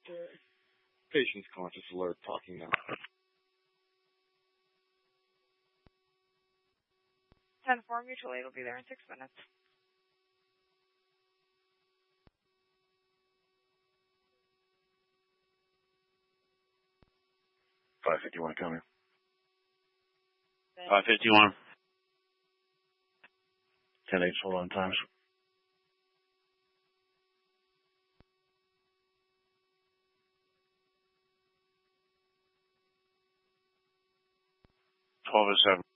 Patient's conscious alert talking now. 10-4 mutual aid will be there in 6 minutes. 551 coming. 551. 10-8, hold on times. Twelve 7.